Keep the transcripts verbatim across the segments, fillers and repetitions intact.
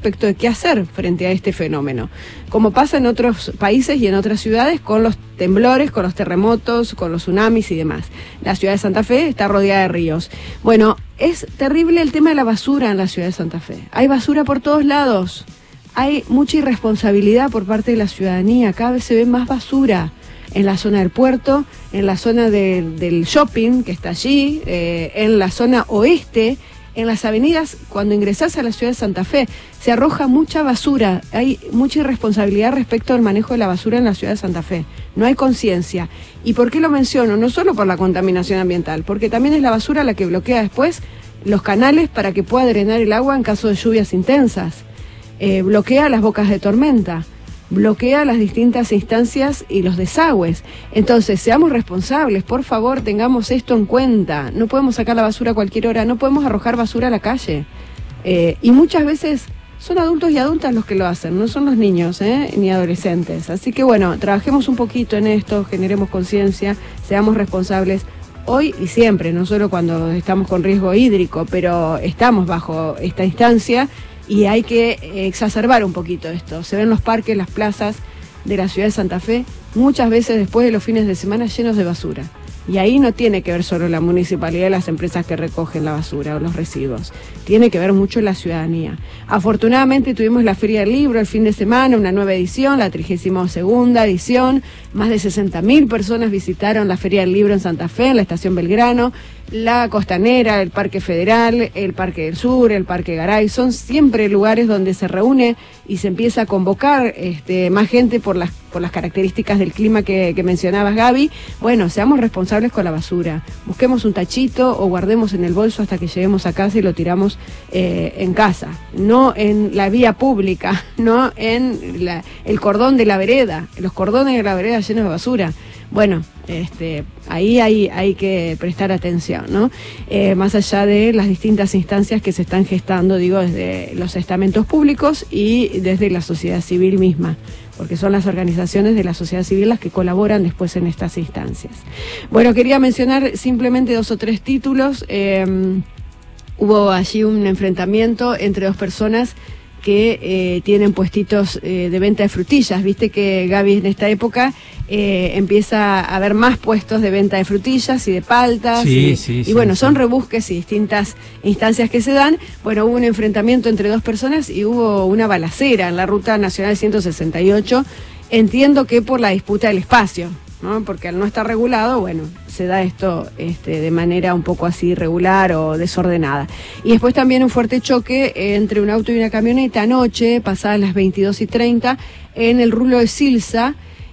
respecto de qué hacer frente a este fenómeno, como pasa en otros países y en otras ciudades con los temblores, con los terremotos, con los tsunamis y demás. La ciudad de Santa Fe está rodeada de ríos. Bueno, es terrible el tema de la basura en la ciudad de Santa Fe. Hay basura por todos lados. Hay mucha irresponsabilidad por parte de la ciudadanía. Cada vez se ve más basura en la zona del puerto, en la zona de, del shopping que está allí, eh, en la zona oeste, en las avenidas. Cuando ingresás a la ciudad de Santa Fe, se arroja mucha basura. Hay mucha irresponsabilidad respecto al manejo de la basura en la ciudad de Santa Fe. No hay conciencia. ¿Y por qué lo menciono? No solo por la contaminación ambiental, porque también es la basura la que bloquea después los canales para que pueda drenar el agua en caso de lluvias intensas. Eh, bloquea las bocas de tormenta, bloquea las distintas instancias y los desagües. Entonces, seamos responsables, por favor, tengamos esto en cuenta. No podemos sacar la basura a cualquier hora, no podemos arrojar basura a la calle. Eh, y muchas veces son adultos y adultas los que lo hacen, no son los niños, ¿eh? Ni adolescentes. Así que bueno, trabajemos un poquito en esto, generemos conciencia, seamos responsables. Hoy y siempre, no solo cuando estamos con riesgo hídrico, pero estamos bajo esta instancia. Y hay que exacerbar un poquito esto. Se ven los parques, las plazas de la ciudad de Santa Fe, muchas veces después de los fines de semana llenos de basura. Y ahí no tiene que ver solo la municipalidad y las empresas que recogen la basura o los residuos. Tiene que ver mucho la ciudadanía. Afortunadamente tuvimos la Feria del Libro el fin de semana, una nueva edición, la trigésima segunda edición. Más de sesenta mil personas visitaron la Feria del Libro en Santa Fe, en la Estación Belgrano, la Costanera, el Parque Federal, el Parque del Sur, el Parque Garay. Son siempre lugares donde se reúne y se empieza a convocar este, más gente por las, por las características del clima que, que mencionabas, Gaby. Bueno, seamos responsables con la basura. Busquemos un tachito o guardemos en el bolso hasta que lleguemos a casa y lo tiramos eh, en casa. No en la vía pública, no en la, el cordón de la vereda, los cordones de la vereda llenos de basura. Bueno, este, ahí hay, hay que prestar atención, ¿no? Eh, más allá de las distintas instancias que se están gestando, digo, desde los estamentos públicos y desde la sociedad civil misma, porque son las organizaciones de la sociedad civil las que colaboran después en estas instancias. Bueno, quería mencionar simplemente dos o tres títulos. Eh, hubo allí un enfrentamiento entre dos personas que eh, tienen puestitos eh, de venta de frutillas. Viste que, Gaby, en esta época eh, empieza a haber más puestos de venta de frutillas y de paltas. Sí, y, sí, y sí, bueno, sí. son rebusques y distintas instancias que se dan. Bueno, hubo un enfrentamiento entre dos personas y hubo una balacera en la Ruta Nacional ciento sesenta y ocho. Entiendo que por la disputa del espacio, ¿no? Porque al no estar regulado, bueno, se da esto este, de manera un poco así irregular o desordenada. Y después también un fuerte choque entre un auto y una camioneta anoche, pasadas las veintidós y treinta, en el rulo de Silsa,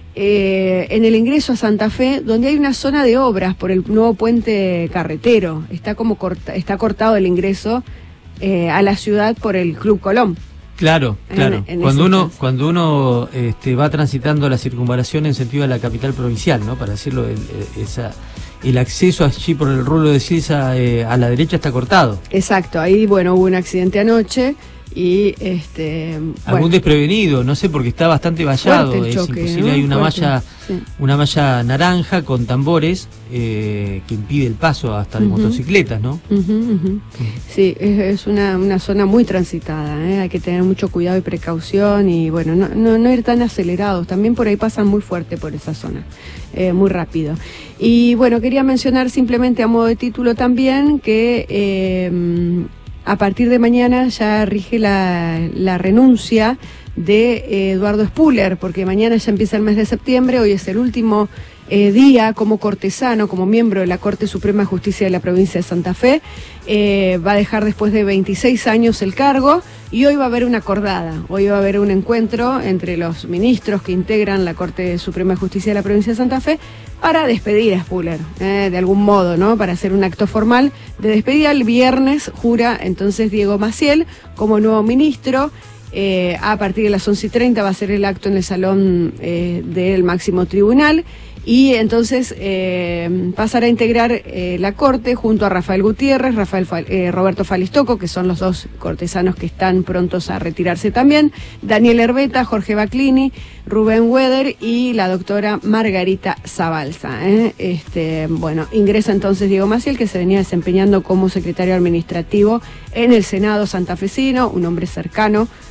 eh, en el ingreso a Santa Fe, donde hay una zona de obras por el nuevo puente carretero. Está como corta, está cortado el ingreso eh, a la ciudad por el Club Colón. Claro, claro. En, en cuando uno cuando uno este, va transitando la circunvalación en sentido de la capital provincial, ¿no? Para decirlo, el, esa, el acceso allí por el rulo de Silsa eh, a la derecha está cortado. Exacto, ahí bueno hubo un accidente anoche y este algún bueno, desprevenido, no sé, porque está bastante vallado, es choque, imposible, ¿no? hay una Fuerte, malla, sí. una malla naranja con tambores eh, que impide el paso hasta de Uh-huh. motocicletas, ¿no? Uh-huh, uh-huh. Sí, es, es una, una zona muy transitada, ¿eh? Hay que tener mucho cuidado y precaución y bueno, no, no, no ir tan acelerados, también por ahí pasan muy fuerte por esa zona, eh, muy rápido. Y bueno, quería mencionar simplemente a modo de título también que eh, a partir de mañana ya rige la, la renuncia de eh, Eduardo Spuller, porque mañana ya empieza el mes de septiembre, hoy es el último eh, día como cortesano, como miembro de la Corte Suprema de Justicia de la provincia de Santa Fe. Eh, va a dejar después de veintiséis años el cargo y hoy va a haber una acordada, hoy va a haber un encuentro entre los ministros que integran la Corte Suprema de Justicia de la provincia de Santa Fe para despedir a Spuller, eh, de algún modo, ¿no? Para hacer un acto formal de despedida. El viernes jura entonces Diego Maciel como nuevo ministro. Eh, a partir de las once y treinta va a ser el acto en el salón eh, del máximo tribunal y entonces eh, pasará a integrar eh, la Corte junto a Rafael Gutiérrez, Rafael Fal eh, Roberto Falistoco, que son los dos cortesanos que están prontos a retirarse también, Daniel Herbeta, Jorge Baclini, Rubén Weder y la doctora Margarita Zabalza. ¿eh? Este, bueno, ingresa entonces Diego Maciel, que se venía desempeñando como secretario administrativo en el Senado santafesino, un hombre cercano